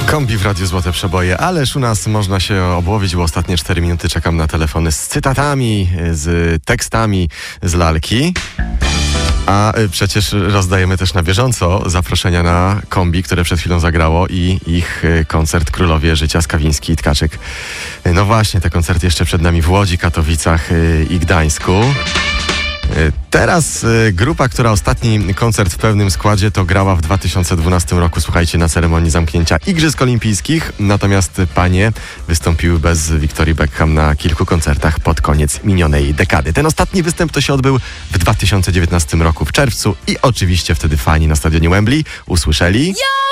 Kombi w Radiu Złote Przeboje, ależ u nas można się obłowić, bo ostatnie 4 minuty czekam na telefony z cytatami, z tekstami z lalki. A przecież rozdajemy też na bieżąco zaproszenia na Kombi, które przed chwilą zagrało, i ich koncert Królowie Życia Skawiński i Tkaczyk. No właśnie, te koncerty jeszcze przed nami w Łodzi, Katowicach i Gdańsku. Teraz grupa, która ostatni koncert w pełnym składzie to grała w 2012 roku, słuchajcie, na ceremonii zamknięcia Igrzysk Olimpijskich. Natomiast panie wystąpiły bez Victorii Beckham na kilku koncertach pod koniec minionej dekady. Ten ostatni występ to się odbył w 2019 roku w czerwcu i oczywiście wtedy fani na stadionie Wembley usłyszeli...